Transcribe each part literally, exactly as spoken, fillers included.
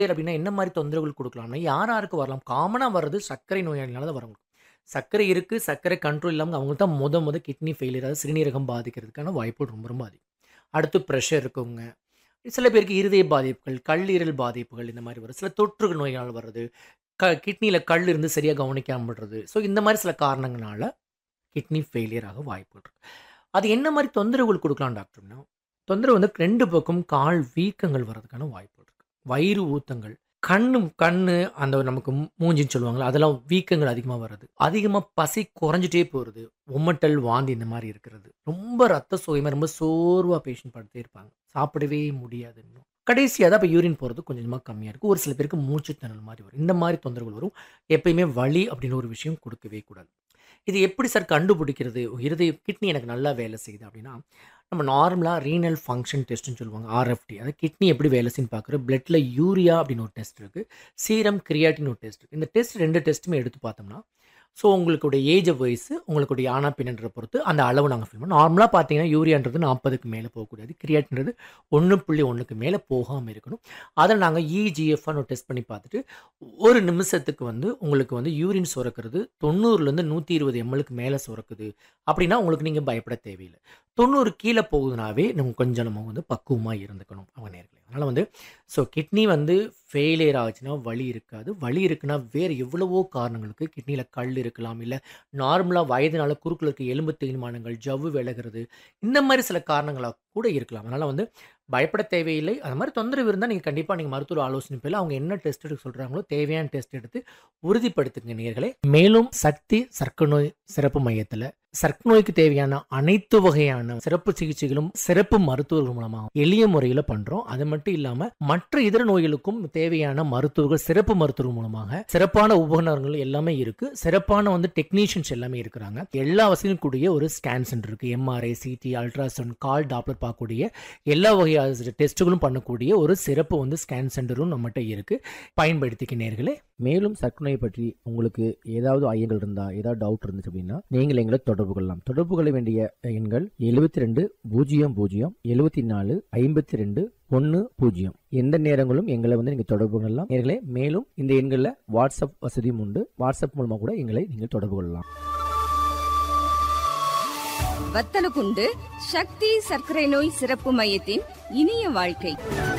அப்படின்னா என்ன மாரி தொந்தரவுகள் குடுக்கலாம்னா, யார் யாருக்கு வரலாம்? காமனா வர்றது சர்க்கரை நோயாளினால தான் வரும். சர்க்கரை இருக்கு, சர்க்கரை கண்ட்ரோல் இல்லாம அவங்களுக்கு தான் மொத மொத கிட்னி ஃபெயிலியர் அதாவது சிறுநீரகம் பாதிக்கிறதுக்கான வாய்ப்புகள் ரொம்ப ரொம்ப அதிகம். அடுத்து பிரஷர் இருக்கவங்க, சில பேருக்கு இருதய பாதிப்புகள், கல்லீரல் பாதிப்புகள் இந்த மாரி வரும். சில தொற்று நோயால் வர்றது, க கிட்னில கல் இருந்து சரியா கவனிக்காம விடுறது. ஸோ இந்த மாரி சில காரணங்கனால கிட்னி ஃபெயிலியர் ஆக வாய்ப்புகள் இருக்கு. அது என்ன மாரி தொந்தரவுகள் குடுக்கலாம் டாக்டர்னா, தொந்தரவு வந்து ரெண்டு பக்கம் கால் வீக்கங்கள் வர்றதுக்கான வாய்ப்புகள் இருக்கு. வயிறு ஊத்தங்கள், கண்ணு கண்ணு அந்த நமக்கு மூ மூஞ்சின்னு சொல்லுவாங்கல்ல, அதெல்லாம் வீக்கங்கள் அதிகமா வர்றது. அதிகமா பசி குறைஞ்சுட்டே போறது. ஒமட்டல், வாந்தி இந்த மாரி இருக்கிறது. ரொம்ப ரத்த சோகைமா, ரொம்ப சோர்வா பேஷண்ட் படுத்தே இருப்பாங்க. சாப்பிடவே முடியாது இன்னும். கடைசியா தான் இப்ப யூரின் போறது கொஞ்சம் கொஞ்சமா கம்மியா இருக்கு. ஒரு சில பேருக்கு மூச்சு திணறல் மாரி வரும். இந்த மாரி தொந்தரவுகள் வரும். எப்பயுமே வலி அப்படின்னு ஒரு விஷயம் குடுக்கவே கூடாது. இது எப்படி சார் கண்டுபிடிக்கிறது? இருதய கிட்னி எனக்கு நல்லா வேலை செய்யுது அப்படின்னா, நம்ம நார்மலா ரீனல் ஃபங்ஷன் டெஸ்ட்ன்னு சொல்லுவாங்க. ஆர்எஃப்டி. அதாவது கிட்னி எப்படி வேலை செய்யுதுன்னு பார்க்குறோம். பிளட்ல யூரியா அப்படின்னு ஒரு டெஸ்ட் இருக்கு. சீரம் கிரியாட்டின் ஒரு டெஸ்ட் இருக்கு. இந்த டெஸ்ட் ரெண்டு டெஸ்ட்டுமே எடுத்து பார்த்தோம்னா, ஸோ உங்களுடைய ஏஜ் வயசு, உங்களுடைய ஆணா பெண்ணான்றத பொறுத்து அந்த அளவு நாங்க ஃபில் பண்ணுவோம். நார்மலா பார்த்தீங்கன்னா, யூரியான்றது நாற்பதுக்கு மேல போகக்கூடாது. கிரியாட்டின்றது ஒன்று புள்ளி ஒன்றுக்கு மேல போகாம இருக்கணும். அத நாங்க இஜிஎஃப்ன்னு ஒரு டெஸ்ட் பண்ணி பார்த்துட்டு, ஒரு நிமிஷத்துக்கு வந்து உங்களுக்கு வந்து யூரின் சுரக்கிறது தொண்ணூறுலேருந்து நூற்றி இருபது எம்எல்க்கு மேல சுரக்குது அப்படின்னா, உங்களுக்கு நீங்க பயப்பட தேவையில்ல. தொண்ணூறு கீழ போகுதுனாவே நம்ம கொஞ்சம் நம்ம வந்து பக்குவமா இருந்துக்கணும் அவங்க நேர்களே. அதனால வந்து ஸோ கிட்னி வந்து ஃபெயிலியர் ஆச்சுன்னா வலி இருக்காது. வலி இருக்குன்னா வேறு எவ்வளவோ காரணங்களுக்கு கிட்னில கல் இருக்கலாம். இல்ல நார்மலா வயதினால குறுக்குல இருக்க எலும்பு தேய்மானங்கள், ஜவ்வு விலகுறது இந்த மாரி சில காரணங்களா கூட இருக்கலாம். அதனால வந்து பயப்பட தேவையில்லை. அது மாரி தொந்தரவு இருந்தா நீங்க கண்டிப்பா நீங்க மருத்துவர் ஆலோசனை பேர்ல அவங்க என்ன டெஸ்ட் எடுக்க சொல்றாங்களோ தேவையான டெஸ்ட் எடுத்து உறுதிப்படுத்துங்க நேயர்களே. மேலும் சக்தி சர்க்கரை நோய் சிறப்பு மையத்துல சர்க்கரை நோய்க்கு தேவையான அனைத்து வகையான சிறப்பு சிகிச்சைகளும் சிறப்பு மருத்துவர்கள் மூலமா எளிய முறையில பண்றோம். அது மட்டும் இல்லாம மற்ற இதர நோய்களுக்கும் தேவையான மருத்துவர்கள் சிறப்பு மருத்துவர்கள் மூலமாக சிறப்பான உபகரணங்கள் எல்லாமே இருக்கு. சிறப்பான வந்து டெக்னீஷியன்ஸ் எல்லாமே இருக்கிறாங்க. எல்லா வசதியும் கூடிய ஒரு ஸ்கேன் சென்டர் இருக்கு. எம்ஆர்ஐ, சிடி, அல்ட்ராசவுண்ட், கால் டாப்லர் பார்க்கக்கூடிய எல்லா வகையான டெஸ்ட்டுகளும் பண்ணக்கூடிய ஒரு சிறப்பு வந்து ஸ்கேன் சென்டரும் நம்மகிட்ட இருக்கு. பயன்படுத்திக்க நேயர்களே. மேலும் சர்க்கரை நோய் பற்றி உங்களுக்கு ஏதாவது ஐயங்கள் இருந்தா, ஏதாவது டவுட் இருந்துச்சு அப்படின்னா, நீங்கள் எங்களை தொடர்பு கொள்ளலாம். தொடர்பு கொள்ள வேண்டிய எண்கள் எழுபத்தி ரெண்டு பூஜ்ஜியம் பூஜ்ஜியம் எழுபத்தி நாலு ஐம்பத்தி ரெண்டு ஒன்று பூஜ்ஜியம். எந்த நேரங்களும் எங்களை வந்து நீங்க தொடர்பு கொள்ளலாம் நேயர்களே. மேலும் இந்த எண்களில் வாட்ஸ்அப் வசதியும் உண்டு. வாட்ஸ்அப் மூலமா கூட எங்களை நீங்கள் தொடர்பு கொள்ளலாம். வத்தலகுண்டு சக்தி சர்க்கரை நோய் சிறப்பு மையத்தின் இனிய வாழ்க்கை.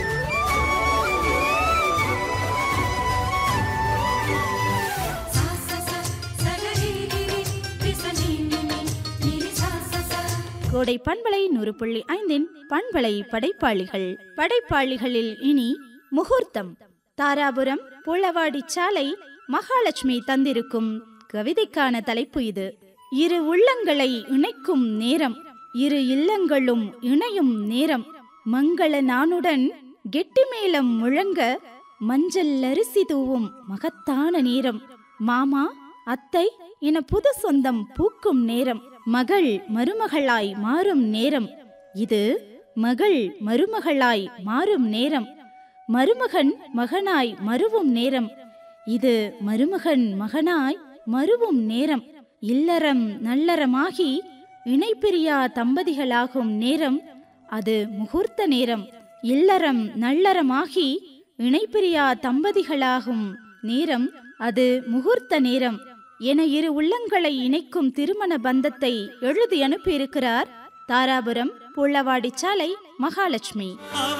கோடை பண்பலை நூறு புள்ளி ஐந்தின் பண்பலை படைப்பாளிகள். படைப்பாளிகளில் இனி முகூர்த்தம். தாராபுரம் பூளவாடி சாலை மகாலட்சுமி தந்திருக்கும் கவிதைக்கான தலைப்பு இது. இரு உள்ளங்களை இணைக்கும் நேரம், இரு இல்லங்களும் இணையும் நேரம், மங்கள நானுடன் கெட்டி மேளம் முழங்க மஞ்சள் அரிசி தூவும் மகத்தான நேரம், மாமா அத்தை என புது சொந்தம் பூக்கும் நேரம், மகள் மருமகளாய் மாறும் நேரம், இது மகள் மருமகளாய் மாறும் நேரம், மருமகன் மகனாய் மருவும் நேரம், இது மருமகன் மகனாய் மருவும் நேரம், இல்லறம் நல்லறமாகி இணைப்பிரியா தம்பதிகளாகும் நேரம், அது முகூர்த்த நேரம். இல்லறம் நல்லறமாகி இணைப்பிரியா தம்பதிகளாகும் நேரம், அது முகூர்த்த நேரம் என இரு உள்ளங்களை இணைக்கும் திருமண பந்தத்தை எழுதி அனுப்பியிருக்கிறார் தாராபுரம் பூளவாடி சாலை மகாலட்சுமி.